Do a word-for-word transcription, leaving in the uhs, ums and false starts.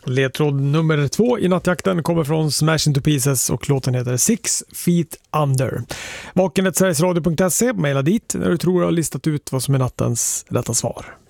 Ledtråd nummer två i nattjakten kommer från Smash Into Pieces och låten heter Six Feet Under. Vaken ett sverigesradio punkt se, mejla dit när du tror jag har listat ut vad som är nattens rätta svar.